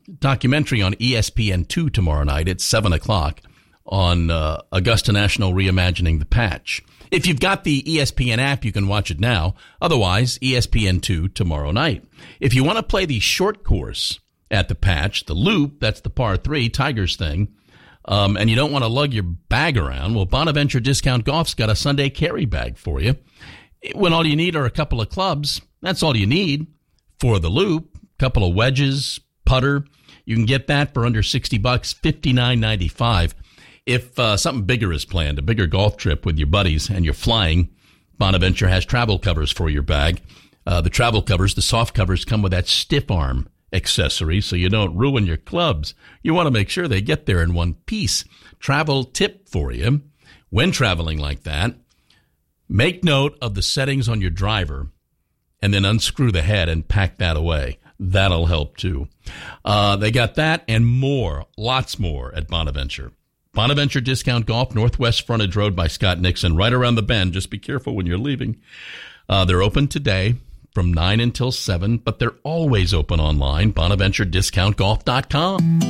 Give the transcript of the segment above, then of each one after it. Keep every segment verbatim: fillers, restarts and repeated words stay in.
documentary on E S P N two tomorrow night at seven o'clock on uh, Augusta National Reimagining the Patch. If you've got the E S P N app, you can watch it now. Otherwise, E S P N two tomorrow night. If you want to play the short course at the Patch, the Loop, that's the par three, Tigers thing, um, and you don't want to lug your bag around, well, Bonaventure Discount Golf's got a Sunday carry bag for you. When all you need are a couple of clubs, that's all you need for the Loop. A couple of wedges, putter. You can get that for under sixty bucks, fifty-nine ninety-five. If uh, something bigger is planned, a bigger golf trip with your buddies, and you're flying, Bonaventure has travel covers for your bag. Uh, the travel covers, the soft covers, come with that stiff arm accessory so you don't ruin your clubs. You want to make sure they get there in one piece. Travel tip for you. When traveling like that, make note of the settings on your driver and then unscrew the head and pack that away. That'll help too. Uh, they got that and more, lots more at Bonaventure. Bonaventure Discount Golf, Northwest Frontage Road by Scott Nixon, right around the bend. Just be careful when you're leaving. Uh, they're open today from nine until seven, but they're always open online, bonaventure discount golf dot com.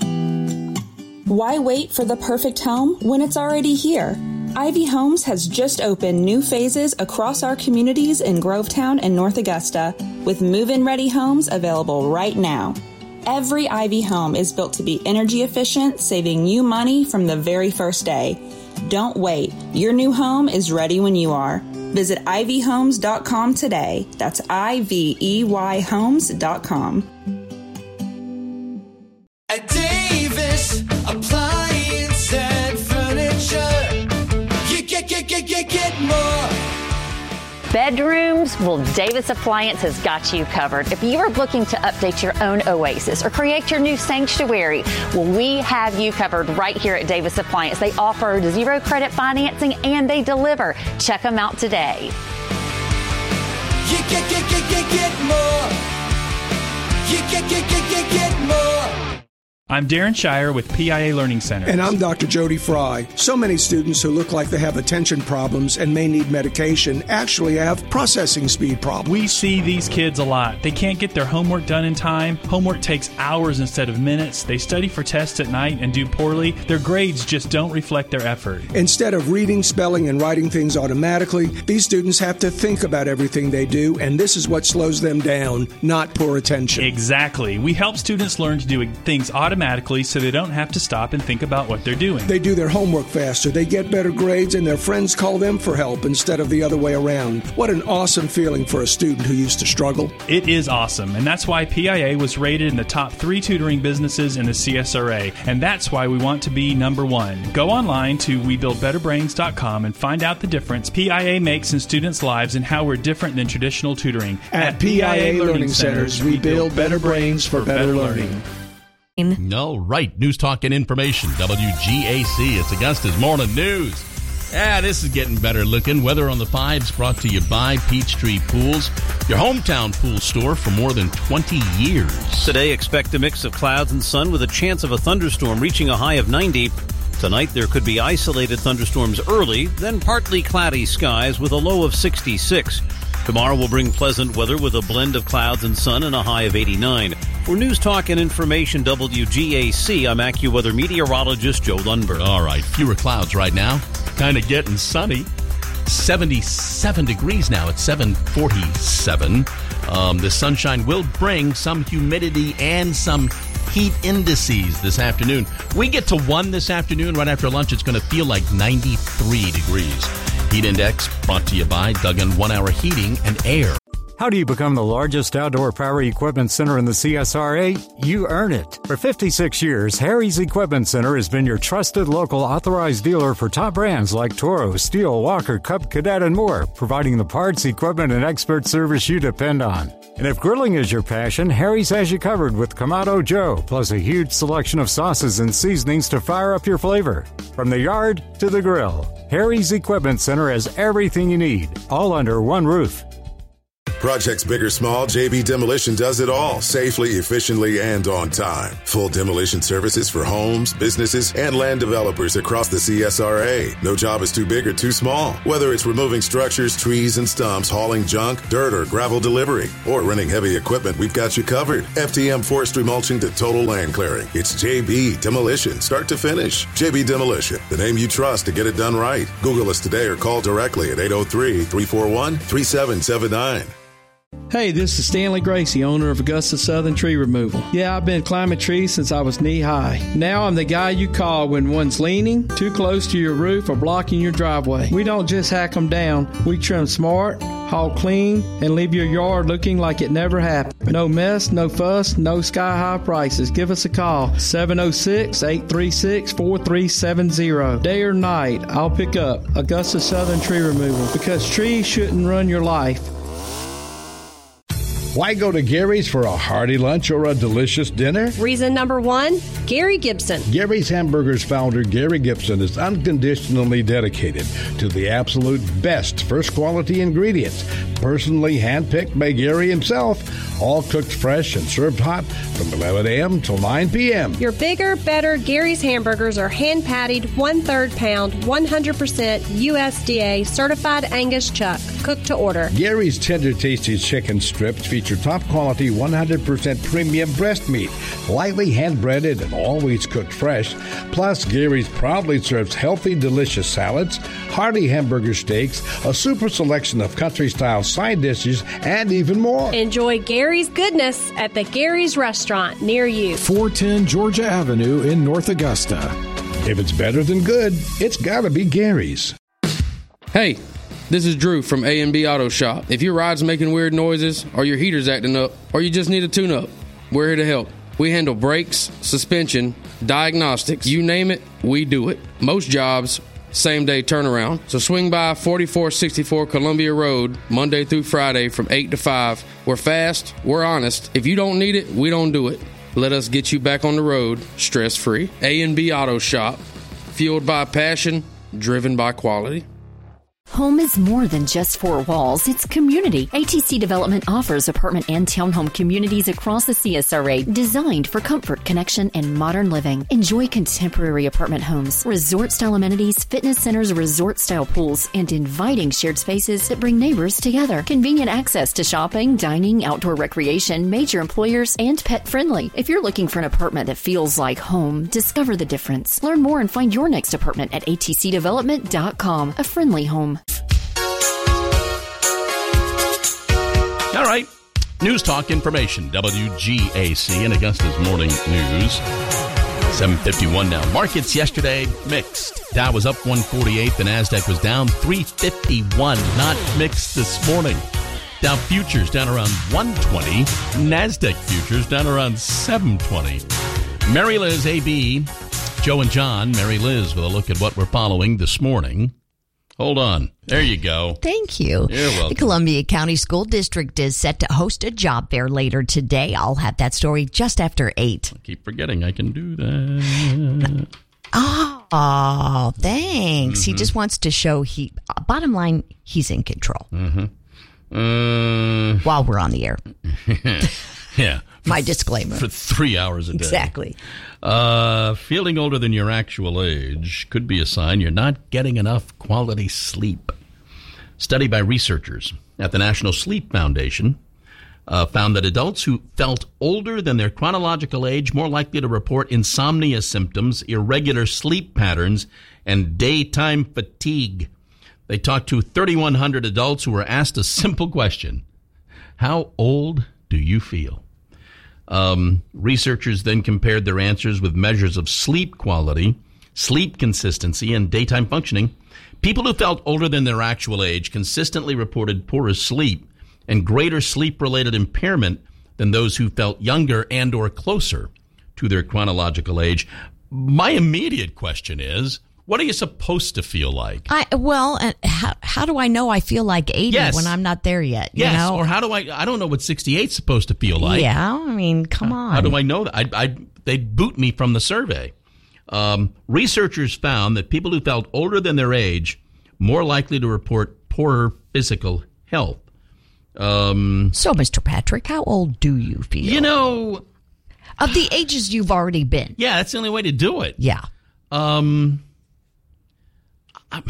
Why wait for the perfect home when it's already here? Ivy Homes has just opened new phases across our communities in Grovetown and North Augusta, with move-in ready homes available right now. Every Ivy home is built to be energy efficient, saving you money from the very first day. Don't wait. Your new home is ready when you are. Visit ivy homes dot com today. That's I V E Y homes dot com. At Davis Appliance and Furniture, you get, get, get, get, get more. Bedrooms? Well, Davis Appliance has got you covered. If you are looking to update your own oasis or create your new sanctuary, well, we have you covered right here at Davis Appliance. They offer zero credit financing and they deliver. Check them out today. You get, get, get, get, get more. You get, get, get, get, get more. I'm Darren Shire with P I A Learning Center. And I'm Doctor Jody Fry. So many students who look like they have attention problems and may need medication actually have processing speed problems. We see these kids a lot. They can't get their homework done in time. Homework takes hours instead of minutes. They study for tests at night and do poorly. Their grades just don't reflect their effort. Instead of reading, spelling, and writing things automatically, these students have to think about everything they do, and this is what slows them down, not poor attention. Exactly. We help students learn to do things automatically so they don't have to stop and think about what they're doing. They do their homework faster, they get better grades, and their friends call them for help instead of the other way around. What an awesome feeling for a student who used to struggle. It is awesome, and that's why P I A was rated in the top three tutoring businesses in the C S R A, and that's why we want to be number one. Go online to we build better brains dot com and find out the difference P I A makes in students' lives and how we're different than traditional tutoring. At, At P I A Learning, Learning Centers, Centers, we build better brains for better, better learning. learning. All right, News Talk and Information, W G A C. It's Augusta's Morning News. Yeah, this is getting better looking. Weather on the Fives brought to you by Peachtree Pools, your hometown pool store for more than twenty years. Today, expect a mix of clouds and sun with a chance of a thunderstorm reaching a high of ninety. Tonight, there could be isolated thunderstorms early, then partly cloudy skies with a low of sixty-six. Tomorrow will bring pleasant weather with a blend of clouds and sun and a high of eighty-nine. For News Talk and Information W G A C, I'm AccuWeather meteorologist Joe Lundberg. All right, fewer clouds right now. Kind of getting sunny. seventy-seven degrees now at seven forty-seven. Um, the sunshine will bring some humidity and some heat indices this afternoon. We get to one this afternoon. Right after lunch, it's going to feel like ninety-three degrees. Heat Index brought to you by Duggan One Hour Heating and Air. How do you become the largest outdoor power equipment center in the C S R A? You earn it. For fifty-six years, Harry's Equipment Center has been your trusted local authorized dealer for top brands like Toro, Steel, Walker, Cub, Cadet, and more, providing the parts, equipment, and expert service you depend on. And if grilling is your passion, Harry's has you covered with Kamado Joe, plus a huge selection of sauces and seasonings to fire up your flavor. From the yard to the grill, Harry's Equipment Center has everything you need, all under one roof. Projects big or small, J B Demolition does it all, safely, efficiently, and on time. Full demolition services for homes, businesses, and land developers across the C S R A. No job is too big or too small. Whether it's removing structures, trees, and stumps, hauling junk, dirt, or gravel delivery, or renting heavy equipment, we've got you covered. F T M forestry mulching to total land clearing. It's J B Demolition, start to finish. J B Demolition, the name you trust to get it done right. Google us today or call directly at eight oh three, three four one, three seven seven nine. Hey, this is Stanley Gracie, owner of Augusta Southern Tree Removal. Yeah, I've been climbing trees since I was knee-high. Now I'm the guy you call when one's leaning, too close to your roof, or blocking your driveway. We don't just hack them down. We trim smart, haul clean, and leave your yard looking like it never happened. No mess, no fuss, no sky-high prices. Give us a call, seven oh six, eight three six, four three seven zero. Day or night, I'll pick up Augusta Southern Tree Removal, because trees shouldn't run your life. Why go to Gary's for a hearty lunch or a delicious dinner? Reason number one, Gary Gibson. Gary's Hamburgers founder Gary Gibson is unconditionally dedicated to the absolute best first quality ingredients, personally handpicked by Gary himself, all cooked fresh and served hot from eleven a.m. till nine p.m. Your bigger, better Gary's hamburgers are hand-patted, one-third pound, one hundred percent U S D A certified Angus chuck, cooked to order. Gary's tender, tasty chicken strips feature top-quality, one hundred percent premium breast meat, lightly hand-breaded and always cooked fresh. Plus, Gary's proudly serves healthy, delicious salads, hearty hamburger steaks, a super selection of country-style side dishes, and even more. Enjoy Gary's goodness at the Gary's Restaurant near you. four ten Georgia Avenue in North Augusta. If it's better than good, it's gotta be Gary's. Hey, this is Drew from A and B Auto Shop. If your ride's making weird noises, or your heater's acting up, or you just need a tune-up, we're here to help. We handle brakes, suspension, diagnostics, you name it, we do it. Most jobs, same-day turnaround. So swing by forty-four sixty-four Columbia Road, Monday through Friday from eight to five. We're fast, we're honest. If you don't need it, we don't do it. Let us get you back on the road, stress-free. A and B Auto Shop, fueled by passion, driven by quality. Home is more than just four walls. It's community. A T C Development offers apartment and townhome communities across the C S R A designed for comfort, connection, and modern living. Enjoy contemporary apartment homes, resort-style amenities, fitness centers, resort-style pools, and inviting shared spaces that bring neighbors together. Convenient access to shopping, dining, outdoor recreation, major employers, and pet-friendly. If you're looking for an apartment that feels like home, discover the difference. Learn more and find your next apartment at A T C development dot com. A friendly home. All right. News Talk Information, W G A C in Augusta's Morning News. seven fifty-one now. Markets yesterday, mixed. Dow was up one forty-eight. The NASDAQ was down three fifty-one. Not mixed this morning. Dow futures down around one twenty. NASDAQ futures down around seven twenty. Mary Liz, A B, Joe and John. Mary Liz with a look at what we're following this morning. Hold on. There you go. Thank you. You're welcome. The Columbia County School District is set to host a job fair later today. I'll have that story just after eight. I keep forgetting I can do that. Oh, thanks. Mm-hmm. He just wants to show he, bottom line, he's in control. Mm-hmm. Uh, While we're on the air. Yeah. My disclaimer. For three hours a day. Exactly. Uh, feeling older than your actual age could be a sign you're not getting enough quality sleep. Study by researchers at the National Sleep Foundation uh, found that adults who felt older than their chronological age more likely to report insomnia symptoms, irregular sleep patterns, and daytime fatigue. They talked to thirty-one hundred adults who were asked a simple question: how old do you feel? Um, researchers then compared their answers with measures of sleep quality, sleep consistency, and daytime functioning. People who felt older than their actual age consistently reported poorer sleep and greater sleep-related impairment than those who felt younger and or closer to their chronological age. My immediate question is, what are you supposed to feel like? I well, uh, how how do I know I feel like eighty yes. when I'm not there yet? You yes, know? Or how do I? I don't know what sixty-eight is supposed to feel like. Yeah, I mean, come on. How do I know that? I, I they'd boot me from the survey. Um, researchers found that people who felt older than their age more likely to report poorer physical health. Um, so, Mister Patrick, how old do you feel? You know, of the ages you've already been. Yeah, that's the only way to do it. Yeah. Um, I,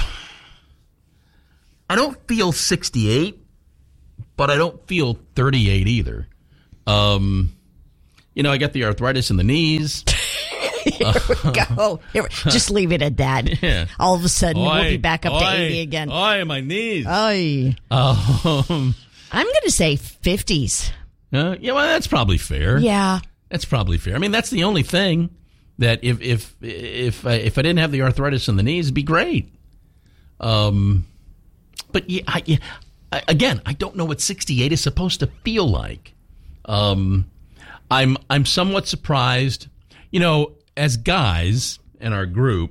I don't feel sixty-eight, but I don't feel thirty-eight either. Um, you know, I got the arthritis in the knees. Here we go. Here we, just leave it at that. Yeah. All of a sudden, oy, we'll be back up oy, to eighty again. Oy, my knees. Oy. Um, I'm going to say fifties. Uh, yeah, well, that's probably fair. Yeah. That's probably fair. I mean, that's the only thing that if if if I, if I didn't have the arthritis in the knees, it'd be great. Um, but yeah, I, yeah I, again, I don't know what sixty-eight is supposed to feel like. Um, I'm I'm somewhat surprised. You know, as guys in our group,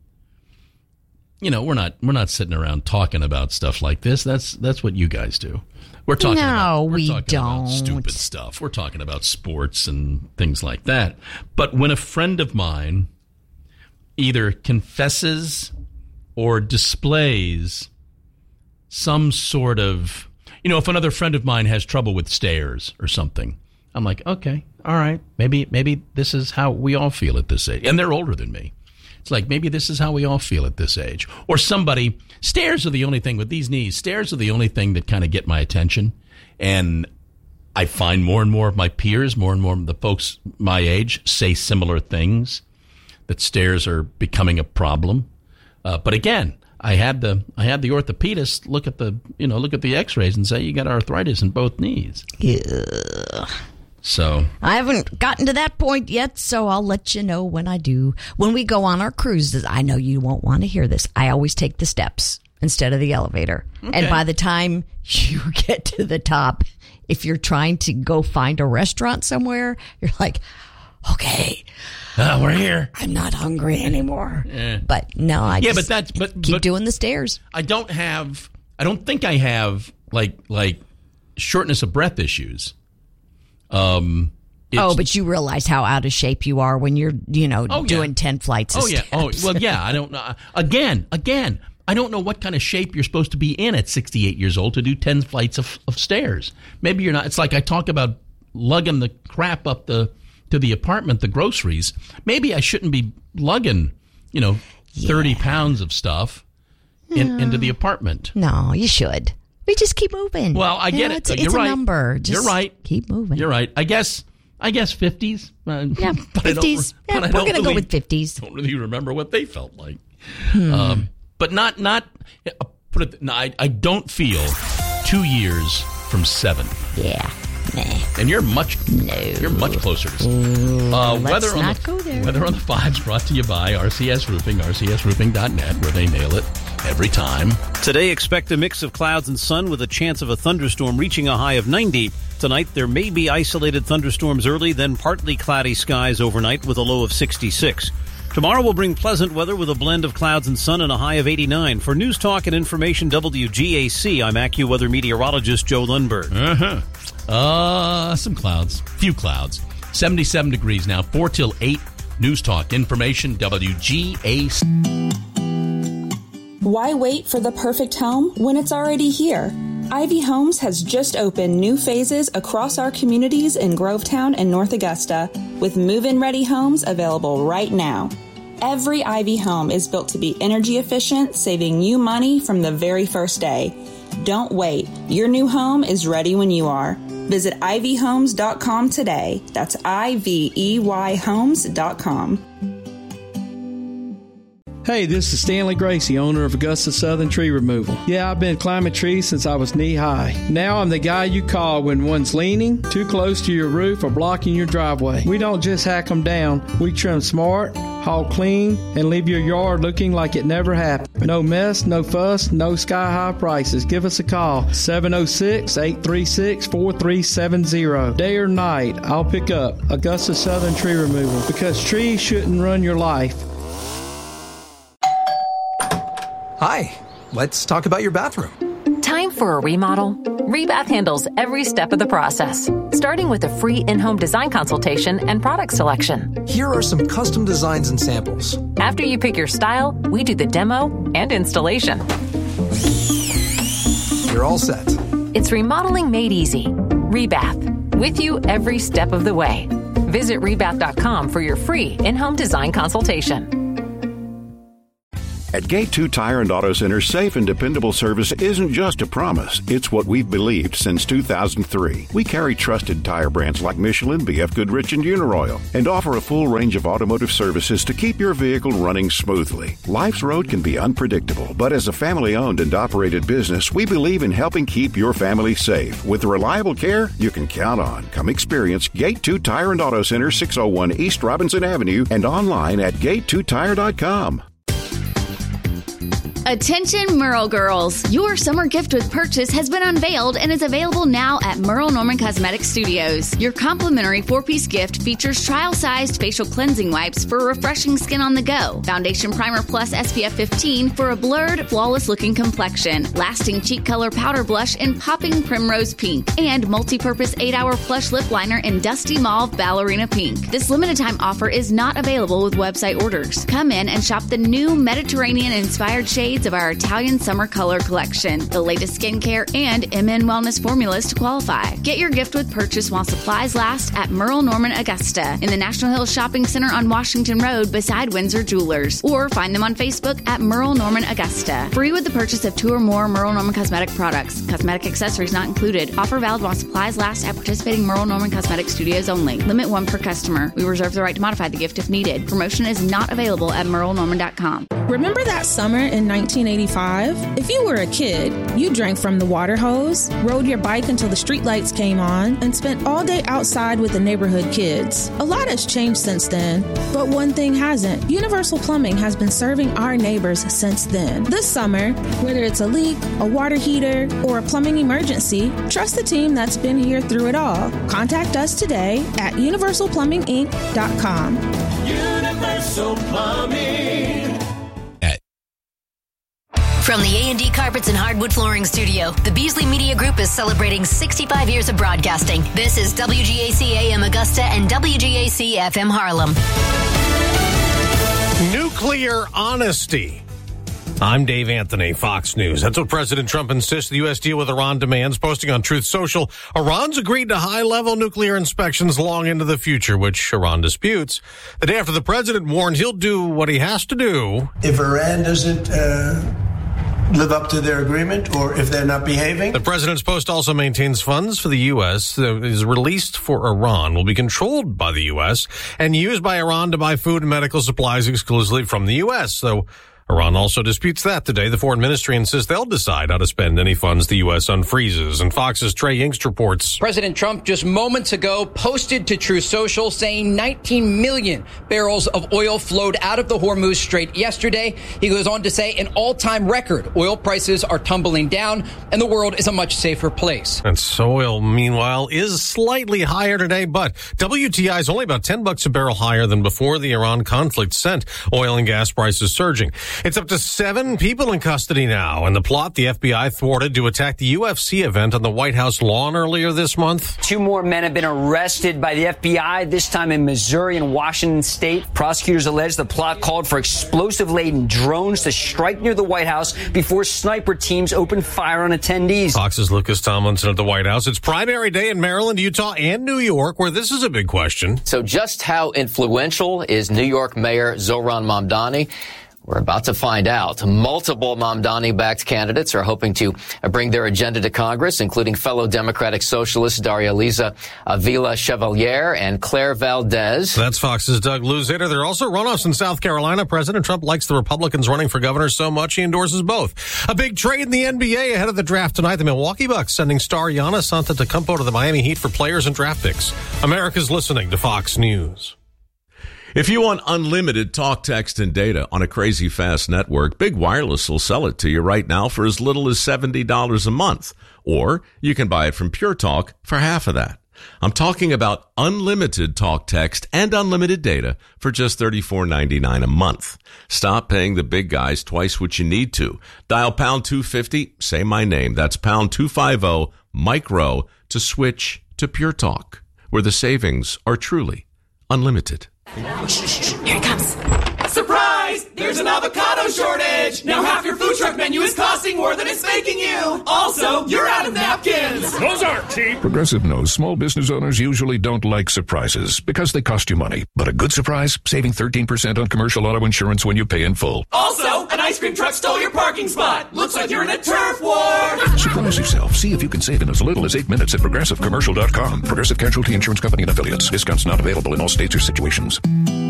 you know, we're not we're not sitting around talking about stuff like this. That's that's what you guys do. We're talking no, about, we're we talking don't. about stupid stuff. We're talking about sports and things like that. But when a friend of mine either confesses or displays some sort of, you know, if another friend of mine has trouble with stairs or something, I'm like, okay, all right, maybe maybe this is how we all feel at this age. And they're older than me. It's like, maybe this is how we all feel at this age. Or somebody, stairs are the only thing with these knees. Stairs are the only thing that kind of get my attention. And I find more and more of my peers, more and more of the folks my age say similar things, that stairs are becoming a problem. Uh, but again, I had the I had the orthopedist look at the you know look at the X-rays and say you got arthritis in both knees. Yeah. So I haven't gotten to that point yet, so I'll let you know when I do. When we go on our cruises, I know you won't want to hear this. I always take the steps instead of the elevator. Okay. And by the time you get to the top, if you're trying to go find a restaurant somewhere, you're like, okay, uh, we're here. I'm not hungry anymore. Yeah. But no, I yeah, just but that's but keep but doing the stairs. I don't have. I don't think I have like like shortness of breath issues. Um. Oh, but you realize how out of shape you are when you're, you know, oh, doing yeah. ten flights of oh, steps. yeah. Oh, well, yeah. I don't know. Again, again, I don't know what kind of shape you're supposed to be in at sixty-eight years old to do ten flights of, of stairs. Maybe you're not. It's like I talk about lugging the crap up the to the apartment, the groceries. Maybe I shouldn't be lugging, you know, yeah. thirty pounds of stuff in, no. into the apartment. No, you should. We just keep moving. Well, I you get know, it. It's, You're it's right. a number. Just You're right. Keep moving. You're right. I guess. I guess fifties. Uh, yeah, but fifties. I don't, yeah, but we're I don't going to really, go with fifties. Don't really remember what they felt like. Hmm. Um, but not not. Uh, put it. No, I I don't feel two years from seven. Yeah. Nah. And you're much. No. You're much closer to seven. Uh, Let's weather on not the, go there. Weather on the fives brought to you by R C S Roofing, R C S roofing dot net, where they nail it every time. Today, expect a mix of clouds and sun with a chance of a thunderstorm reaching a high of ninety. Tonight, there may be isolated thunderstorms early, then partly cloudy skies overnight with a low of sixty-six. Tomorrow will bring pleasant weather with a blend of clouds and sun and a high of eighty-nine. For News Talk and Information W G A C, I'm AccuWeather meteorologist Joe Lundberg. Uh-huh. Uh, some clouds. Few clouds. seventy-seven degrees now. four till eight. News Talk, Information, W G A C. Why wait for the perfect home when it's already here? Ivy Homes has just opened new phases across our communities in Grovetown and North Augusta, with move-in ready homes available right now. Every Ivy home is built to be energy efficient, saving you money from the very first day. Don't wait. Your new home is ready when you are. Visit ivy homes dot com today. That's I V E Y homes dot com. Hey, this is Stanley Gracie, owner of Augusta Southern Tree Removal. Yeah, I've been climbing trees since I was knee-high. Now I'm the guy you call when one's leaning, too close to your roof, or blocking your driveway. We don't just hack them down. We trim smart, haul clean, and leave your yard looking like it never happened. No mess, no fuss, no sky-high prices. Give us a call, seven oh six, eight three six, four three seven zero. Day or night, I'll pick up Augusta Southern Tree Removal, because trees shouldn't run your life. Hi, let's talk about your bathroom. Time for a remodel? Rebath handles every step of the process, starting with a free in-home design consultation and product selection. Here are some custom designs and samples. After you pick your style, we do the demo and installation. You're all set. It's remodeling made easy. Rebath, with you every step of the way. Visit rebath dot com for your free in-home design consultation. At Gate two Tire and Auto Center, safe and dependable service isn't just a promise. It's what we've believed since two thousand three. We carry trusted tire brands like Michelin, B F Goodrich, and Uniroyal, and offer a full range of automotive services to keep your vehicle running smoothly. Life's road can be unpredictable, but as a family-owned and operated business, we believe in helping keep your family safe. With the reliable care you can count on. Come experience Gate two Tire and Auto Center, six oh one East Robinson Avenue, and online at gate two tire dot com. Attention Merle girls, your summer gift with purchase has been unveiled and is available now at Merle Norman Cosmetic Studios. Your complimentary four-piece gift features trial-sized facial cleansing wipes for refreshing skin on the go, foundation primer plus S P F fifteen for a blurred, flawless-looking complexion, lasting cheek color powder blush in popping primrose pink, and multi-purpose eight-hour plush lip liner in dusty mauve ballerina pink. This limited-time offer is not available with website orders. Come in and shop the new Mediterranean-inspired shades of our Italian summer color collection, the latest skincare and M N wellness formulas to qualify. Get your gift with purchase while supplies last at Merle Norman Augusta in the National Hills Shopping Center on Washington Road beside Windsor Jewelers, or find them on Facebook at Merle Norman Augusta. Free with the purchase of two or more Merle Norman cosmetic products. Cosmetic accessories not included. Offer valid while supplies last at participating Merle Norman Cosmetic Studios only. Limit one per customer. We reserve the right to modify the gift if needed. Promotion is not available at merle norman dot com. Remember that summer in nineteen eighty-five? If you were a kid, you drank from the water hose, rode your bike until the streetlights came on, and spent all day outside with the neighborhood kids. A lot has changed since then, but one thing hasn't. Universal Plumbing has been serving our neighbors since then. This summer, whether it's a leak, a water heater, or a plumbing emergency, trust the team that's been here through it all. Contact us today at universal plumbing inc dot com. Universal Plumbing. From the A and D Carpets and Hardwood Flooring Studio, the Beasley Media Group is celebrating sixty-five years of broadcasting. This is W G A C A M Augusta and W G A C F M Harlem. Nuclear honesty. I'm Dave Anthony, Fox News. That's what President Trump insists the U S deal with Iran demands, posting on Truth Social. Iran's agreed to high-level nuclear inspections long into the future, which Iran disputes. The day after the president warned he'll do what he has to do. If Iran doesn't uh, live up to their agreement, or if they're not behaving. The president's post also maintains funds for the U S that is released for Iran will be controlled by the U S and used by Iran to buy food and medical supplies exclusively from the U S, so Iran also disputes that today. The foreign ministry insists they'll decide how to spend any funds the U S unfreezes. And Fox's Trey Yingst reports. President Trump just moments ago posted to Truth Social saying nineteen million barrels of oil flowed out of the Hormuz Strait yesterday. He goes on to say an all-time record. Oil prices are tumbling down and the world is a much safer place. And oil, meanwhile, is slightly higher today, but W T I is only about ten bucks a barrel higher than before the Iran conflict sent oil and gas prices surging. It's up to seven people in custody now, and the plot the F B I thwarted to attack the U F C event on the White House lawn earlier this month. Two more men have been arrested by the F B I, this time in Missouri and Washington State. Prosecutors allege the plot called for explosive-laden drones to strike near the White House before sniper teams opened fire on attendees. Fox's Lucas Tomlinson at the White House. It's primary day in Maryland, Utah, and New York, where this is a big question. So just how influential is New York Mayor Zohran Mamdani? We're about to find out. Multiple Mamdani-backed candidates are hoping to bring their agenda to Congress, including fellow Democratic Socialists Daria Liza Avila Chevalier and Claire Valdez. That's Fox's Doug Luzader. There are also runoffs in South Carolina. President Trump likes the Republicans running for governor so much he endorses both. A big trade in the N B A ahead of the draft tonight. The Milwaukee Bucks sending star Giannis Antetokounmpo to the Miami Heat for players and draft picks. America's listening to Fox News. If you want unlimited talk, text, and data on a crazy fast network, Big Wireless will sell it to you right now for as little as seventy dollars a month. Or you can buy it from Pure Talk for half of that. I'm talking about unlimited talk, text, and unlimited data for just thirty-four ninety-nine a month. Stop paying the big guys twice what you need to. Dial pound two fifty, say my name. That's pound two fifty, micro, to switch to Pure Talk, where the savings are truly unlimited. Here it comes. Surprise! Guys, there's an avocado shortage! Now half your food truck menu is costing more than it's making you! Also, you're out of napkins! Those aren't cheap! Progressive knows small business owners usually don't like surprises because they cost you money. But a good surprise, saving thirteen percent on commercial auto insurance when you pay in full. Also, an ice cream truck stole your parking spot! Looks like you're in a turf war! Surprise yourself. See if you can save in as little as eight minutes at progressive commercial dot com. Progressive Casualty Insurance Company and Affiliates. Discounts not available in all states or situations.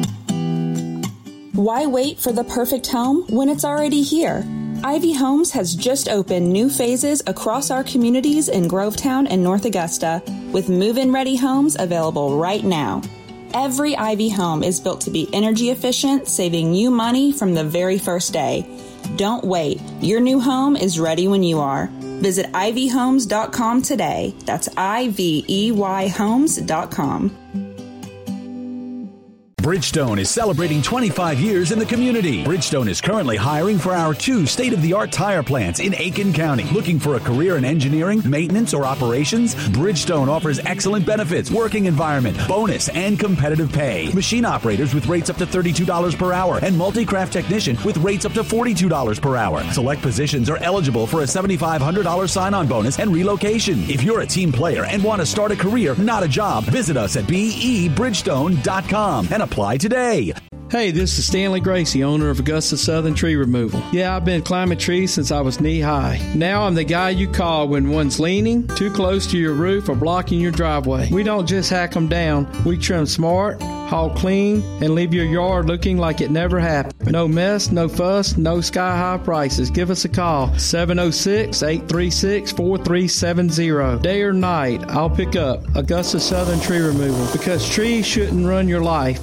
Why wait for the perfect home when it's already here? Ivy Homes has just opened new phases across our communities in Grovetown and North Augusta, with move-in ready homes available right now. Every Ivy home is built to be energy efficient, saving you money from the very first day. Don't wait. Your new home is ready when you are. Visit ivy homes dot com today. That's I V E Y homes dot com. Bridgestone is celebrating twenty-five years in the community. Bridgestone is currently hiring for our two state-of-the-art tire plants in Aiken County. Looking for a career in engineering, maintenance, or operations? Bridgestone offers excellent benefits, working environment, bonus, and competitive pay. Machine operators with rates up to thirty-two dollars per hour and multi-craft technician with rates up to forty-two dollars per hour. Select positions are eligible for a seven thousand five hundred dollars sign-on bonus and relocation. If you're a team player and want to start a career, not a job, visit us at B E bridgestone dot com and apply today. Hey, this is Stanley Gracie, owner of Augusta Southern Tree Removal. Yeah, I've been climbing trees since I was knee-high. Now I'm the guy you call when one's leaning, too close to your roof, or blocking your driveway. We don't just hack them down. We trim smart, haul clean, and leave your yard looking like it never happened. No mess, no fuss, no sky-high prices. Give us a call, seven oh six, eight three six, four three seven zero. Day or night, I'll pick up Augusta Southern Tree Removal, because trees shouldn't run your life.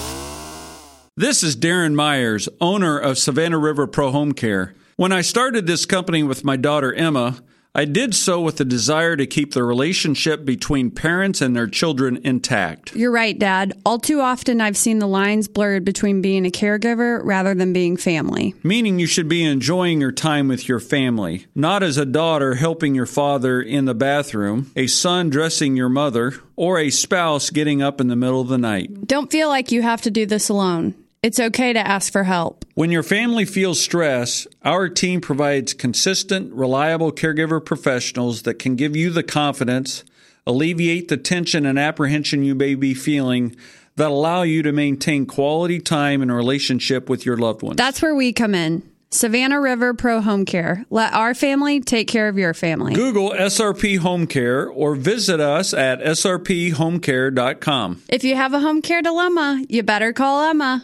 This is Darren Myers, owner of Savannah River Pro Home Care. When I started this company with my daughter Emma, I did so with the desire to keep the relationship between parents and their children intact. You're right, Dad. All too often I've seen the lines blurred between being a caregiver rather than being family. Meaning you should be enjoying your time with your family, not as a daughter helping your father in the bathroom, a son dressing your mother, or a spouse getting up in the middle of the night. Don't feel like you have to do this alone. It's okay to ask for help. When your family feels stress, our team provides consistent, reliable caregiver professionals that can give you the confidence, alleviate the tension and apprehension you may be feeling, that allow you to maintain quality time and relationship with your loved ones. That's where we come in. Savannah River Pro Home Care. Let our family take care of your family. Google S R P Home Care or visit us at S R P home care dot com. If you have a home care dilemma, you better call Emma.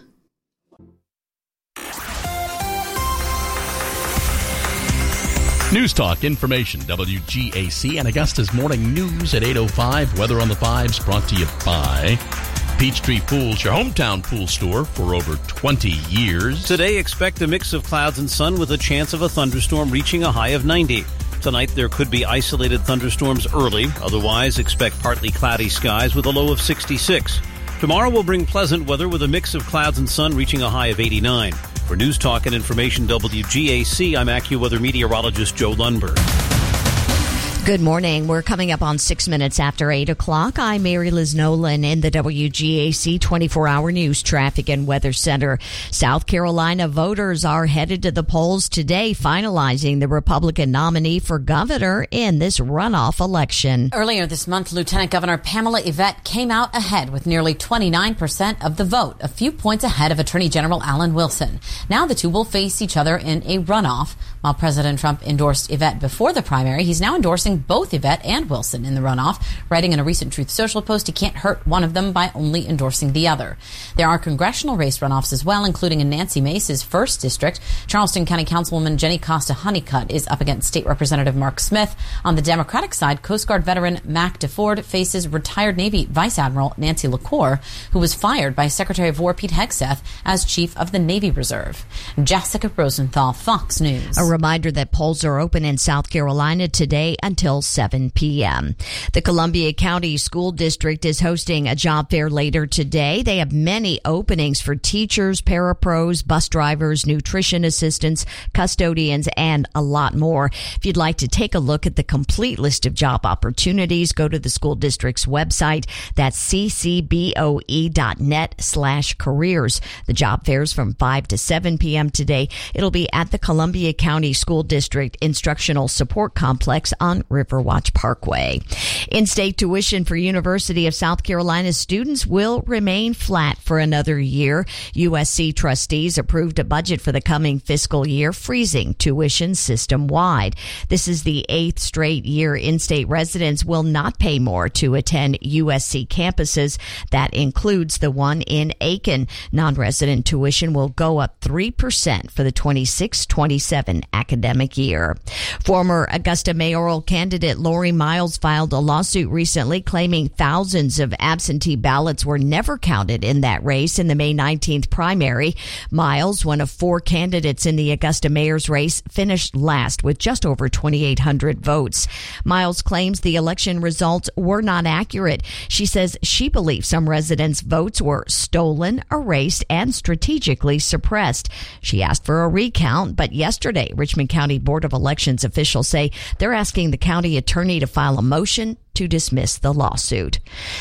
News Talk Information, W G A C, and Augusta's Morning News at eight oh five. Weather on the fives brought to you by Peachtree Pools, your hometown pool store for over twenty years. Today, expect a mix of clouds and sun with a chance of a thunderstorm reaching a high of ninety. Tonight, there could be isolated thunderstorms early. Otherwise, expect partly cloudy skies with a low of sixty-six. Tomorrow will bring pleasant weather with a mix of clouds and sun reaching a high of eighty-nine. For News Talk and Information W G A C, I'm AccuWeather meteorologist Joe Lundberg. Good morning. We're coming up on six minutes after eight o'clock. I'm Mary Liz Nolan in the W G A C twenty-four hour News Traffic and Weather Center. South Carolina voters are headed to the polls today, finalizing the Republican nominee for governor in this runoff election. Earlier this month, Lieutenant Governor Pamela Yvette came out ahead with nearly twenty-nine percent of the vote, a few points ahead of Attorney General Alan Wilson. Now the two will face each other in a runoff. While President Trump endorsed Yvette before the primary, he's now endorsing both Yvette and Wilson in the runoff, writing in a recent Truth Social post he can't hurt one of them by only endorsing the other. There are congressional race runoffs as well, including in Nancy Mace's first district. Charleston County Councilwoman Jenny Costa Honeycutt is up against State Representative Mark Smith. On the Democratic side, Coast Guard veteran Mac DeFord faces retired Navy Vice Admiral Nancy LaCour, who was fired by Secretary of War Pete Hegseth as Chief of the Navy Reserve. Jessica Rosenthal, Fox News. A reminder that polls are open in South Carolina today until until seven p.m. The Columbia County School District is hosting a job fair later today. They have many openings for teachers, parapros, bus drivers, nutrition assistants, custodians, and a lot more. If you'd like to take a look at the complete list of job opportunities, go to the school district's website. That's c c b o e dot net slash careers. The job fair is from five to seven p.m. today. It'll be at the Columbia County School District Instructional Support Complex on Riverwatch Parkway. In-state tuition for University of South Carolina students will remain flat for another year. U S C trustees approved a budget for the coming fiscal year, freezing tuition system-wide. This is the eighth straight year in-state residents will not pay more to attend U S C campuses. That includes the one in Aiken. Non-resident tuition will go up three percent for the twenty-six twenty-seven academic year. Former Augusta mayoral candidate Lori Miles filed a lawsuit recently claiming thousands of absentee ballots were never counted in that race in the May nineteenth primary. Miles, one of four candidates in the Augusta mayor's race, finished last with just over twenty-eight hundred votes. Miles claims the election results were not accurate. She says she believes some residents' votes were stolen, erased, and strategically suppressed. She asked for a recount, but yesterday, Richmond County Board of Elections officials say they're asking the county attorney to file a motion to dismiss the lawsuit.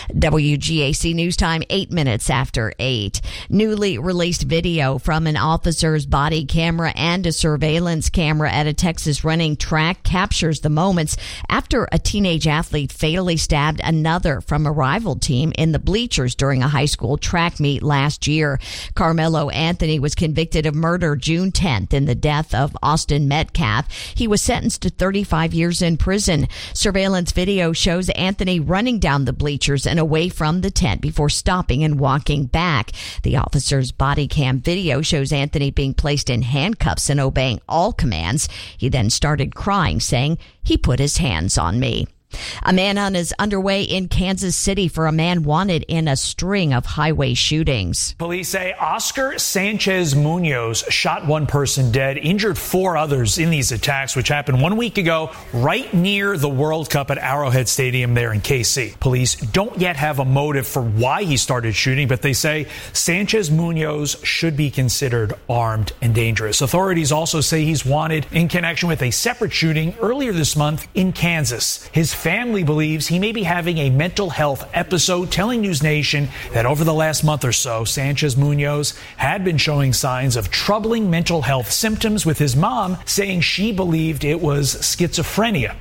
W G A C News Time, eight minutes after eight. Newly released video from an officer's body camera and a surveillance camera at a Texas running track captures the moments after a teenage athlete fatally stabbed another from a rival team in the bleachers during a high school track meet last year. Carmelo Anthony was convicted of murder June tenth in the death of Austin Metcalf. He was sentenced to thirty-five years in prison. Surveillance video shows Anthony running down the bleachers and away from the tent before stopping and walking back. The officer's body cam video shows Anthony being placed in handcuffs and obeying all commands. He then started crying, saying, "He put his hands on me." A manhunt is underway in Kansas City for a man wanted in a string of highway shootings. Police say Oscar Sanchez Munoz shot one person dead, injured four others in these attacks, which happened one week ago right near the World Cup at Arrowhead Stadium there in K C. Police don't yet have a motive for why he started shooting, but they say Sanchez Munoz should be considered armed and dangerous. Authorities also say he's wanted in connection with a separate shooting earlier this month in Kansas. His family believes he may be having a mental health episode, telling News Nation that over the last month or so, Sanchez Munoz had been showing signs of troubling mental health symptoms, with his mom saying she believed it was schizophrenia.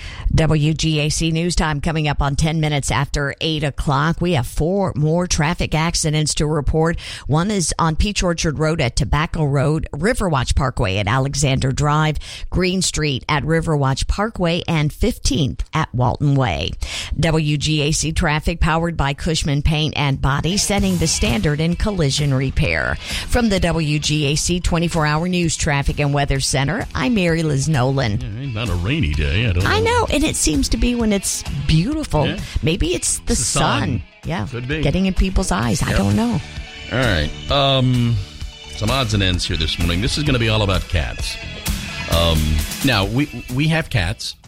W G A C News Time coming up on ten minutes after eight o'clock. We have four more traffic accidents to report. One is on Peach Orchard Road at Tobacco Road, Riverwatch Parkway at Alexander Drive, Green Street at Riverwatch Parkway, and fifteenth at Walton Way. W G A C traffic powered by Cushman Paint and Body, setting the standard in collision repair. From the W G A C twenty-four hour News Traffic and Weather Center, I'm Mary Liz Nolan. Yeah, not a rainy day. I don't know. I know. And it seems to be when it's beautiful. Yeah. Maybe it's the, it's the sun. sun. Yeah. Could be. Getting in people's eyes. Yep. I don't know. All right. Um, some odds and ends here this morning. This is going to be all about cats. Um, now, we we have cats.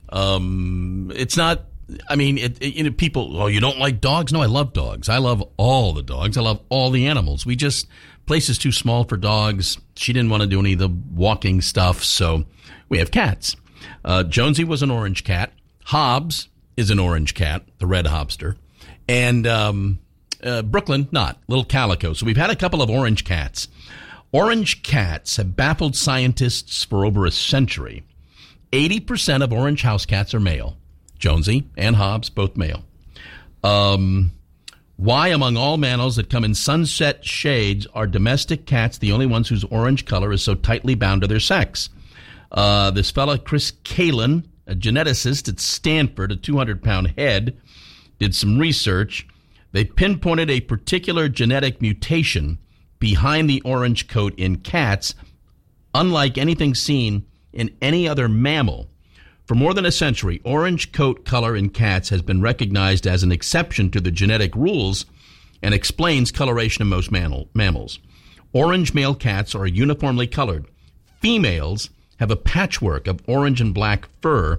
Um, it's not, I mean, it, it, you know, people, oh, you don't like dogs? No, I love dogs. I love all the dogs. I love all the animals. We just, place is too small for dogs. She didn't want to do any of the walking stuff, so we have cats. Uh, Jonesy was an orange cat. Hobbs is an orange cat, the red Hobster. And um, uh, Brooklyn, not. Little Calico. So we've had a couple of orange cats. Orange cats have baffled scientists for over a century. eighty percent of orange house cats are male. Jonesy and Hobbs, both male. Um, why, among all mammals that come in sunset shades, are domestic cats the only ones whose orange color is so tightly bound to their sex? Uh, this fella, Chris Kalin, a geneticist at Stanford, a two hundred pound head, did some research. They pinpointed a particular genetic mutation behind the orange coat in cats, unlike anything seen in any other mammal. For more than a century, orange coat color in cats has been recognized as an exception to the genetic rules and explains coloration in most mammal, mammals. Orange male cats are uniformly colored. Females have a patchwork of orange and black fur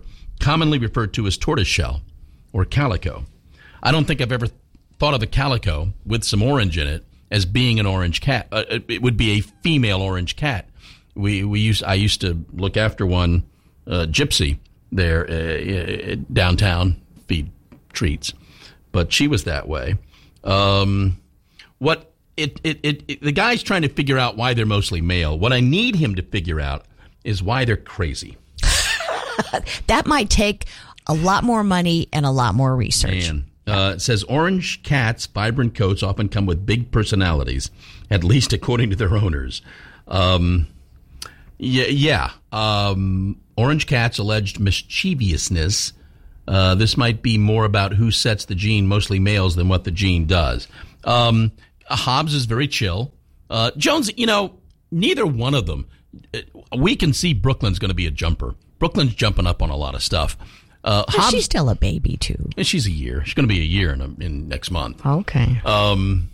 commonly referred to as tortoiseshell or calico. I don't think I've ever thought of the calico with some orange in it as being an orange cat. Uh, it would be a female orange cat. We we used I used to look after one, uh, Gypsy, there uh, downtown, feed treats, but she was that way. Um, what it, it it it the guy's trying to figure out why they're mostly male. What I need him to figure out is why they're crazy. That might take a lot more money and a lot more research. Man. Uh, it says orange cats' vibrant coats often come with big personalities, at least according to their owners. Um, yeah, yeah. Um, orange cats' alleged mischievousness. Uh, this might be more about who sets the gene, mostly males, than what the gene does. Um, Hobbs is very chill. Uh, Jones, you know, neither one of them. We can see Brooklyn's going to be a jumper. Brooklyn's jumping up on a lot of stuff. Uh, Hobbs, she's still a baby, too. She's a year. She's going to be a year in, a, in next month. Okay. Um,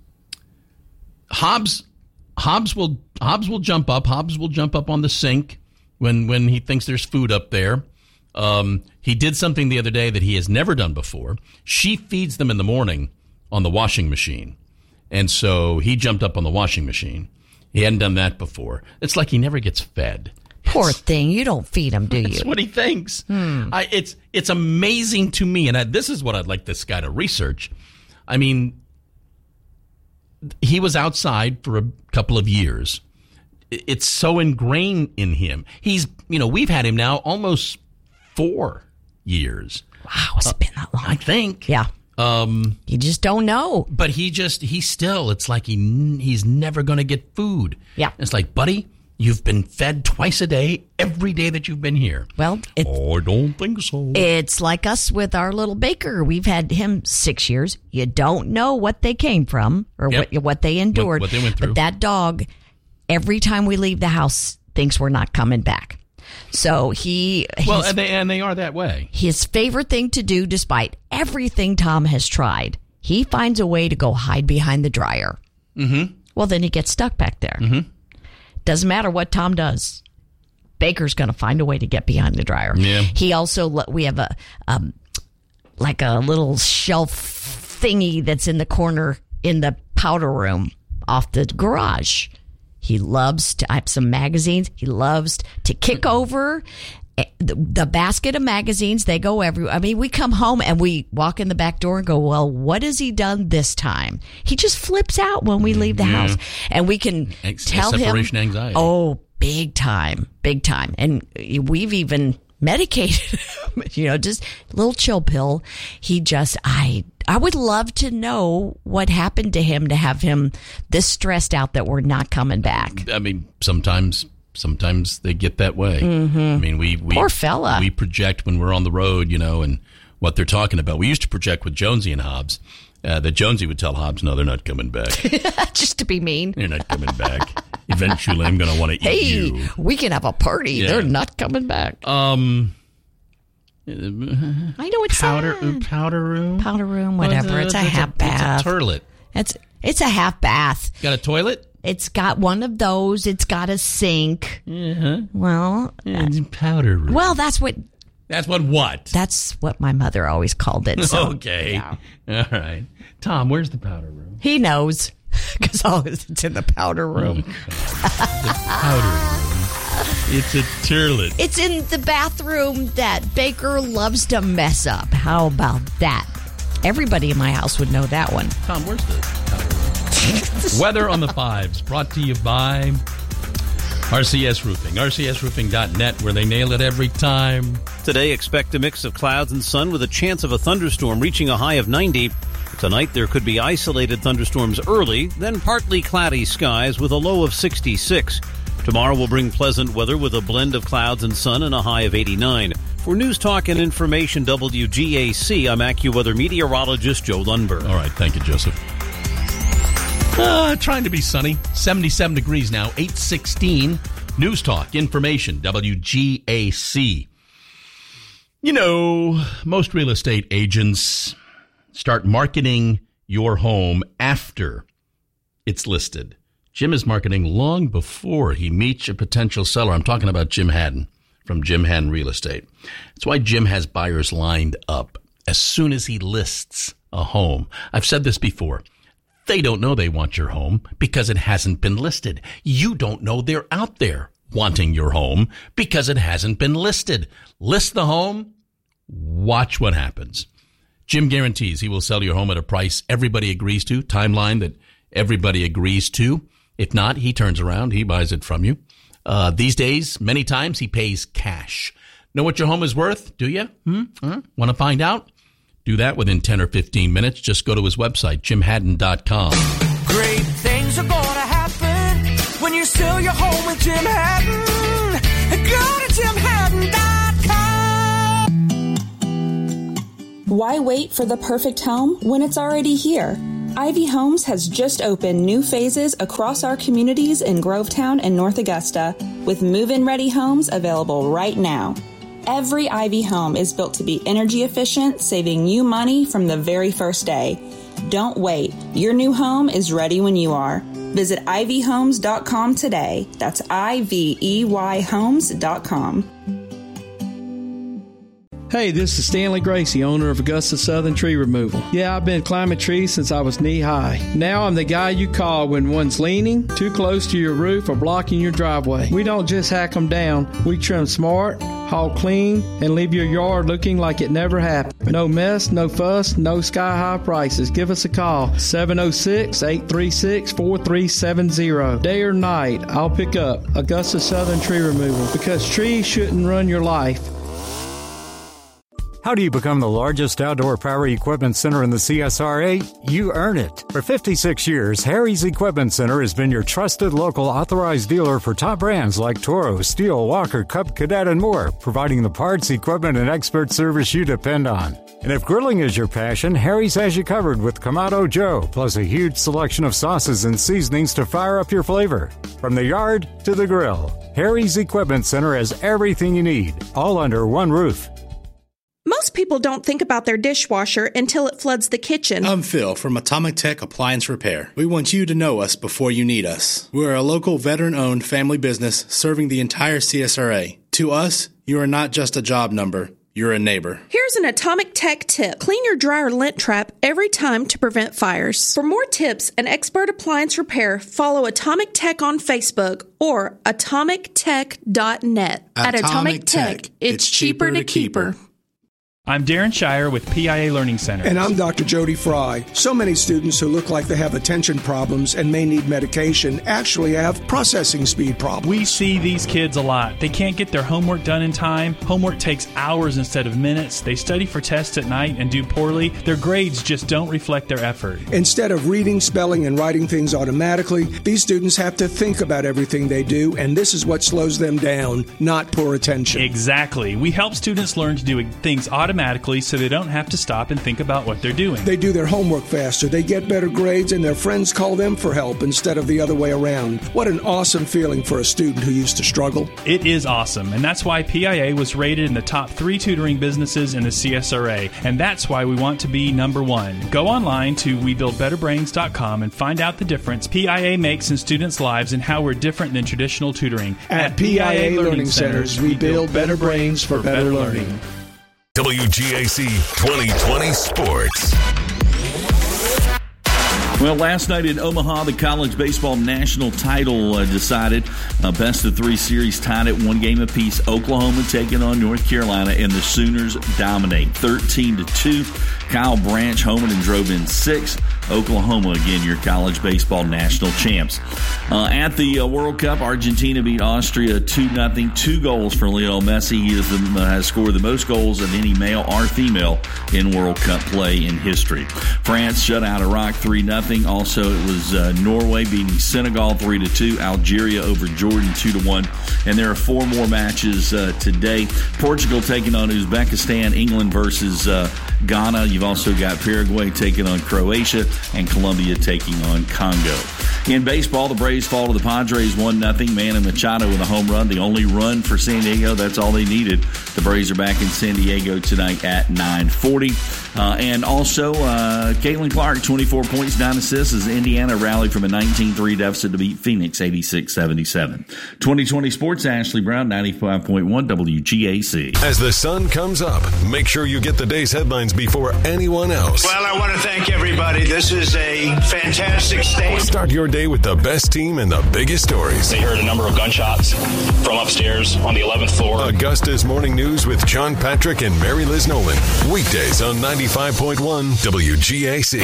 Hobbs, Hobbs will Hobbs will jump up. Hobbs will jump up on the sink when when he thinks there's food up there. Um, he did something the other day that he has never done before. She feeds them in the morning on the washing machine, and so he jumped up on the washing machine. He hadn't done that before. It's like he never gets fed. Poor thing. You don't feed him, do you? That's what he thinks. Hmm. I, it's it's amazing to me, and I, this is what I'd like this guy to research. I mean, he was outside for a couple of years. It's so ingrained in him. He's, you know, we've had him now almost four years. Wow, has it been that long? I think. Yeah. Um, you just don't know. But he just, he still, it's like he he's never going to get food. Yeah. It's like, buddy, you've been fed twice a day, every day that you've been here. Well, it, oh, I don't think so. It's like us with our little baker. We've had him six years. You don't know what they came from or Yep. what what they endured. What, what they went through. But that dog, every time we leave the house, thinks we're not coming back. So he... Well, his, and they, and they are that way. his favorite thing to do, despite everything Tom has tried, he finds a way to go hide behind the dryer. Mm-hmm. Well, then he gets stuck back there. Mm-hmm. Doesn't matter what Tom does. Baker's going to find a way to get behind the dryer. Yeah. He also, we have a, um, like a little shelf thingy that's in the corner in the powder room off the garage. He loves to, I have some magazines. He loves to kick over the, the basket of magazines. They go everywhere. I mean, we come home and we walk in the back door and go, well, what has he done this time? He just flips out when we leave the Yeah. house. And we can Ex- tell him. separation anxiety. Oh, big time. Big time. And we've even medicated him, you know, just a little chill pill. He just, I, I would love to know what happened to him to have him this stressed out that we're not coming back. I mean, sometimes sometimes they get that way. Mhm. I mean, we, we Poor fella. we project when we're on the road, you know, and what they're talking about. We used to project with Jonesy and Hobbs. Uh, that Jonesy would tell Hobbs, no, they're not coming back. Just to be mean. They're not coming back. Eventually, I'm going to want to eat Hey, you. we can have a party. Yeah. They're not coming back. Um, I know it's powder sad. powder room. Powder room, whatever. Well, it's a it's half bath. It's a turlet. It's it's a half bath. Got a toilet? It's got one of those. It's got a sink. Yeah. Well, It's powder room. well, that's what That's what what? that's what my mother always called it. So okay. yeah. All right. Tom, where's the powder room? He knows because it's in the powder room. The powder room. It's a turlet. It's in the bathroom that Baker loves to mess up. How about that? Everybody in my house would know that one. Tom, where's the powder room? Weather on the fives, brought to you by R C S Roofing. R C S roofing dot net, where they nail it every time. Today, expect a mix of clouds and sun with a chance of a thunderstorm reaching a high of ninety. Tonight, there could be isolated thunderstorms early, then partly cloudy skies with a low of sixty-six. Tomorrow will bring pleasant weather with a blend of clouds and sun and a high of eighty-nine. For News Talk and Information W G A C, I'm AccuWeather meteorologist Joe Lundberg. All right, thank you, Joseph. Uh, trying to be sunny. seventy-seven degrees now, eight sixteen. News Talk, Information, W G A C. You know, most real estate agents start marketing your home after it's listed. Jim is marketing long before he meets a potential seller. I'm talking about Jim Haddon from Jim Haddon Real Estate. That's why Jim has buyers lined up as soon as he lists a home. I've said this before. They don't know they want your home because it hasn't been listed. You don't know they're out there wanting your home because it hasn't been listed. List the home. Watch what happens. Jim guarantees he will sell your home at a price everybody agrees to, timeline that everybody agrees to. If not, he turns around, he buys it from you. Uh, these days, many times he pays cash. Know what your home is worth? Do you? Hmm? Huh? Want to find out? Do that within ten or fifteen minutes. Just go to his website, jim haddon dot com. Great things are gonna happen when you sell your home with Jim Haddon. Go to jim haddon dot com. Why wait for the perfect home when it's already here? Ivy Homes has just opened new phases across our communities in Grovetown and North Augusta, with move-in ready homes available right now. Every Ivy home is built to be energy efficient, saving you money from the very first day. Don't wait. Your new home is ready when you are. Visit ivy homes dot com today. That's I V E Y homes dot com. Hey, this is Stanley Gracie, owner of Augusta Southern Tree Removal. Yeah, I've been climbing trees since I was knee-high. Now I'm the guy you call when one's leaning, too close to your roof, or blocking your driveway. We don't just hack them down. We trim smart, haul clean, and leave your yard looking like it never happened. No mess, no fuss, no sky-high prices. Give us a call, seven oh six, eight three six, four three seven zero. Day or night, I'll pick up Augusta Southern Tree Removal, because trees shouldn't run your life. How do you become the largest outdoor power equipment center in the C S R A? You earn it. For fifty-six years, Harry's Equipment Center has been your trusted local authorized dealer for top brands like Toro, Steel, Walker, Cub Cadet, and more, providing the parts, equipment, and expert service you depend on. And if grilling is your passion, Harry's has you covered with Kamado Joe, plus a huge selection of sauces and seasonings to fire up your flavor. From the yard to the grill, Harry's Equipment Center has everything you need, all under one roof. Most people don't think about their dishwasher until it floods the kitchen. I'm Phil from Atomic Tech Appliance Repair. We want you to know us before you need us. We're a local veteran-owned family business serving the entire C S R A. To us, you are not just a job number. You're a neighbor. Here's an Atomic Tech tip. Clean your dryer lint trap every time to prevent fires. For more tips and expert appliance repair, follow Atomic Tech on Facebook or atomic tech dot net. At Atomic Tech, it's cheaper to keep her. I'm Darren Shire with P I A Learning Center. And I'm Doctor Jody Fry. So many students who look like they have attention problems and may need medication actually have processing speed problems. We see these kids a lot. They can't get their homework done in time. Homework takes hours instead of minutes. They study for tests at night and do poorly. Their grades just don't reflect their effort. Instead of reading, spelling, and writing things automatically, these students have to think about everything they do, and this is what slows them down, not poor attention. Exactly. We help students learn to do things automatically so they don't have to stop and think about what they're doing. They do their homework faster, they get better grades, and their friends call them for help instead of the other way around. What an awesome feeling for a student who used to struggle. It is awesome, and that's why P I A was rated in the top three tutoring businesses in the C S R A, and that's why we want to be number one. Go online to we build better brains dot com and find out the difference P I A makes in students' lives and how we're different than traditional tutoring. At, At P I A, P I A Learning Centers, we build better brains for better learning. W G A C twenty twenty Sports. Well, last night in Omaha, the college baseball national title uh, decided. Uh, best of three series tied at one game apiece. Oklahoma taking on North Carolina, and the Sooners dominate thirteen to two. Kyle Branch homered and drove in six. Oklahoma, again, your college baseball national champs. Uh, at the uh, World Cup, Argentina beat Austria two nothing. Two goals for Lionel Messi. He is the, uh, has scored the most goals of any male or female in World Cup play in history. France shut out Iraq three nothing. Also, it was uh, Norway beating Senegal three to two. Algeria over Jordan two to one. And there are four more matches uh, today. Portugal taking on Uzbekistan. England versus uh, Ghana. You've also got Paraguay taking on Croatia, and Colombia taking on Congo. In baseball, the Braves fall to the Padres one nothing. Manny Machado with a home run, the only run for San Diego. That's all they needed. The Braves are back in San Diego tonight at nine forty. Uh, and also, uh, Caitlin Clark, twenty-four points, nine assists as Indiana rallied from a nineteen three deficit to beat Phoenix eighty-six seventy-seven. twenty twenty Sports, Ashley Brown, ninety-five point one W G A C. As the sun comes up, make sure you get the day's headlines before anyone else. Well, I want to thank everybody. This is a fantastic state. Start your day with the best team and the biggest stories. They heard a number of gunshots from upstairs on the eleventh floor. Augusta's Morning News with John Patrick and Mary Liz Nolan. Weekdays on ninety-five point one W G A C.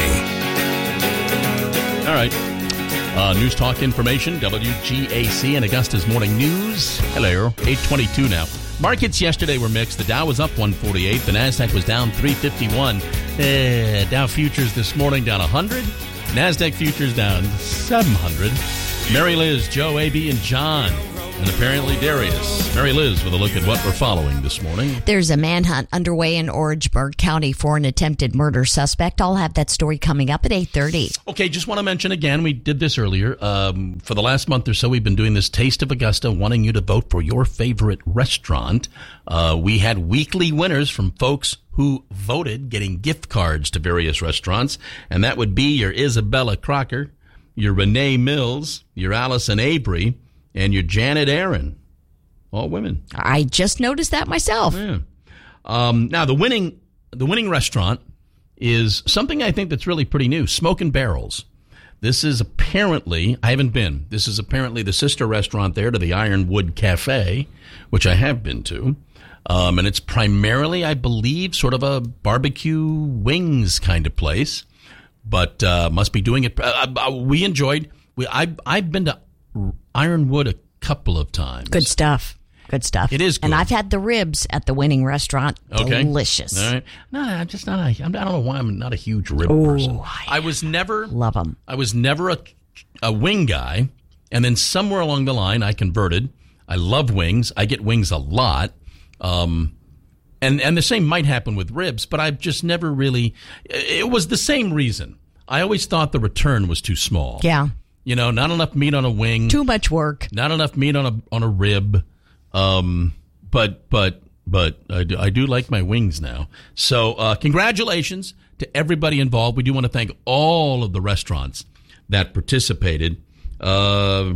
All right. Uh, News Talk Information, W G A C and Augusta's Morning News. Hello. eight twenty-two now. Markets yesterday were mixed. The Dow was up one forty-eight. The NASDAQ was down three fifty-one. Uh, Dow futures this morning down one hundred. NASDAQ futures down seven hundred. Mary Liz, Joe, A B, and John. And apparently Darius. Mary Liz with a look at what we're following this morning. There's a manhunt underway in Orangeburg County for an attempted murder suspect. I'll have that story coming up at eight thirty. Okay, just want to mention again, we did this earlier. Um, for the last month or so, we've been doing this Taste of Augusta, wanting you to vote for your favorite restaurant. Uh, we had weekly winners from folks who voted, getting gift cards to various restaurants. And that would be your Isabella Crocker, your Renee Mills, your Allison Abry, and your Janet Aaron. All women. I just noticed that myself. Yeah. Um, now, the winning the winning restaurant is something I think that's really pretty new, Smokin' Barrels. This is apparently, I haven't been, this is apparently the sister restaurant there to the Ironwood Cafe, which I have been to. Um, and it's primarily, I believe, sort of a barbecue wings kind of place. But uh, must be doing it. Uh, uh, we enjoyed, we, I, I've been to Ironwood a couple of times. Good stuff. Good stuff. It is good. And I've had the ribs at the winning restaurant. Okay. Delicious. All right. No, I'm just not a, I don't know why I'm not a huge rib Ooh, person. I was never. Love them. I was never a, a wing guy. And then somewhere along the line, I converted. I love wings. I get wings a lot. Um, and, and the same might happen with ribs, but I've just never really, it was the same reason. I always thought the return was too small. Yeah. You know, not enough meat on a wing. Too much work. Not enough meat on a on a rib. Um, but but but I do, I do like my wings now. So uh, congratulations to everybody involved. We do want to thank all of the restaurants that participated. Uh,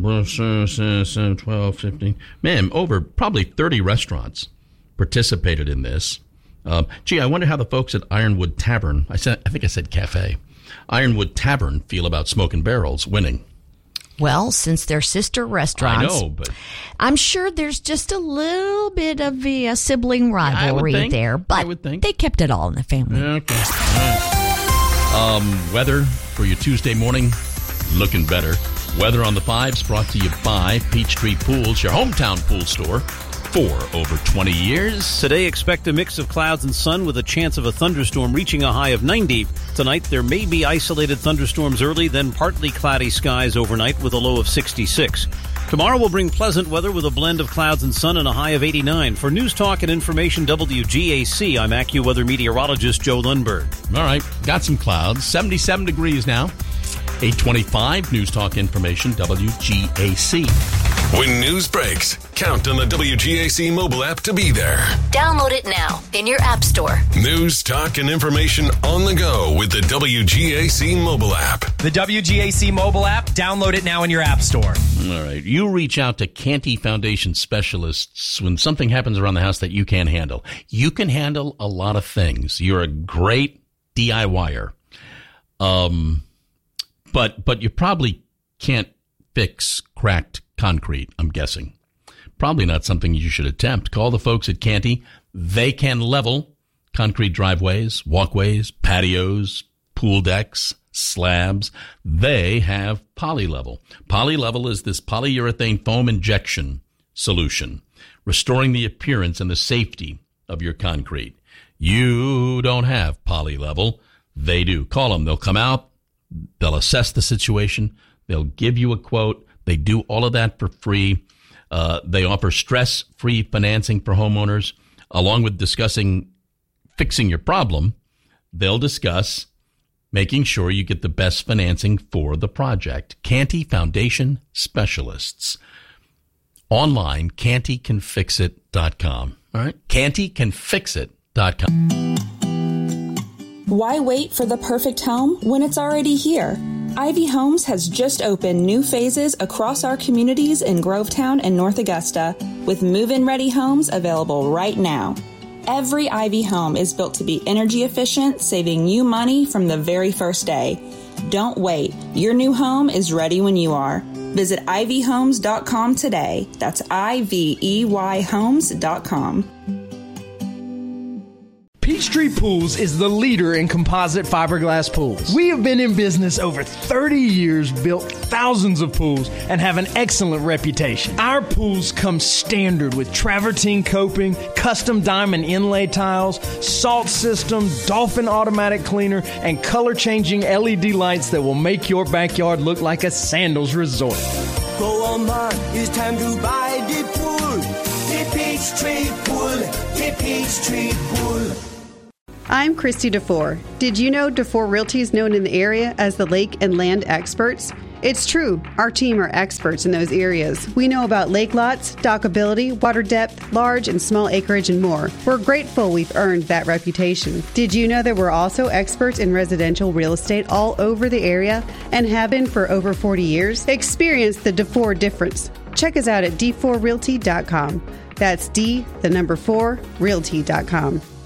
twelve, fifteen Man, over probably thirty restaurants participated in this. Um, gee, I wonder how the folks at Ironwood Tavern, I said, I think I said cafe, Ironwood Tavern feel about Smokin' Barrels winning. Well, since they're sister restaurants, I know, but I'm sure there's just a little bit of a, a sibling rivalry think, there, but I would think. they kept it all in the family. Okay. All right. Um, weather for your Tuesday morning, looking better. Weather on the Fives brought to you by Peachtree Pools, your hometown pool store for over twenty years. Today, expect a mix of clouds and sun with a chance of a thunderstorm reaching a high of ninety. Tonight, there may be isolated thunderstorms early, then partly cloudy skies overnight with a low of sixty-six. Tomorrow will bring pleasant weather with a blend of clouds and sun and a high of eighty-nine. For News Talk and Information W G A C, I'm AccuWeather meteorologist Joe Lundberg. All right, got some clouds. seventy-seven degrees now. eight twenty-five News Talk Information W G A C. When news breaks, count on the W G A C mobile app to be there. Download it now in your app store. News, talk, and information on the go with the W G A C mobile app. The W G A C mobile app, download it now in your app store. All right. You reach out to Canty Foundation specialists when something happens around the house that you can't handle. You can handle a lot of things. You're a great DIYer. Um, but, but you probably can't fix cracked concrete, I'm guessing. Probably not something you should attempt. Call the folks at Canty. They can level concrete driveways, walkways, patios, pool decks, slabs. They have PolyLevel. PolyLevel is this polyurethane foam injection solution, restoring the appearance and the safety of your concrete. You don't have PolyLevel. They do. Call them. They'll come out. They'll assess the situation. They'll give you a quote. They do all of that for free. Uh, they offer stress-free financing for homeowners. Along with discussing fixing your problem, they'll discuss making sure you get the best financing for the project. Canty Foundation Specialists. Online, canty can fix it dot com. All right? canty can fix it dot com. Why wait for the perfect home when it's already here? Ivy Homes has just opened new phases across our communities in Grovetown and North Augusta, with move-in ready homes available right now. Every Ivy home is built to be energy efficient, saving you money from the very first day. Don't wait. Your new home is ready when you are. Visit ivy homes dot com today. That's I V E Y homes dot com. Peachtree Pools is the leader in composite fiberglass pools. We have been in business over thirty years, built thousands of pools, and have an excellent reputation. Our pools come standard with travertine coping, custom diamond inlay tiles, salt system, Dolphin automatic cleaner, and color-changing L E D lights that will make your backyard look like a sandals resort. Go on, man, it's time to buy the pool. The Peachtree Pool, the Peachtree Pool. I'm Christy DeFore. Did you know DeFore Realty is known in the area as the lake and land experts? It's true. Our team are experts in those areas. We know about lake lots, dockability, water depth, large and small acreage, and more. We're grateful we've earned that reputation. Did you know that we're also experts in residential real estate all over the area and have been for over forty years? Experience the DeFore difference. Check us out at d four realty dot com. That's D, the number four, realty dot com.